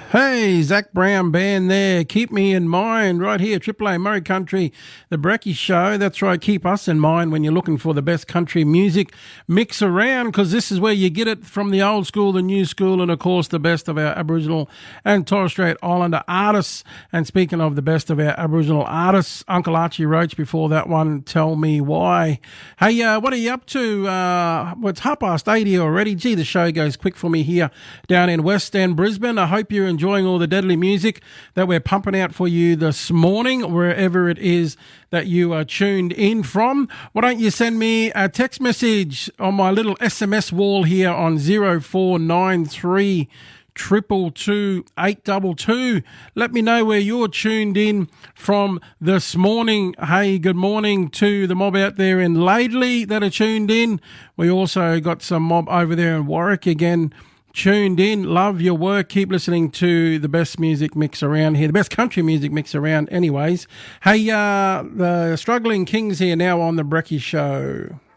Hey, Zach Brown Band there. Keep me in mind right here, Triple A Murray Country, the Brekkie Show. That's right, keep us in mind when you're looking for the best country music mix around, because this is where you get it from the old school, the new school, and of course the best of our Aboriginal and Torres Strait Islander artists. And speaking of the best of our Aboriginal artists, Uncle Archie Roach before that one, Tell Me Why. Hey, what are you up to? It's 80 already. Gee, the show goes quick for me here down in West End, Brisbane. I hope you're enjoying all the deadly music that we're pumping out for you this morning, wherever it is that you are tuned in from. Why don't you send me a text message on my little SMS wall here on 0493 222 822. Let me know where you're tuned in from this morning. Hey, good morning to the mob out there in Laidley that are tuned in. We also got some mob over there in Warwick again tuned in. Love your work. Keep listening to the best music mix around here, the best country music mix around anyways. Hey, the Struggling Kings here now on the Brekkie Show.